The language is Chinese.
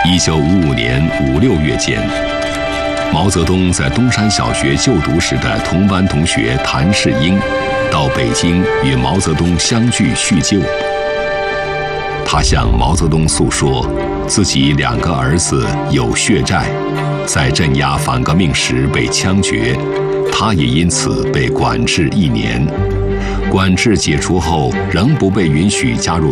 1955年5、6月间，毛泽东在东山小学就读时的同班同学谭世英，到北京与毛泽东相聚叙旧。他向毛泽东诉说自己2个儿子有血债，在镇压反革命时被枪决，他也因此被管制1年。管制解除后，仍不被允许加入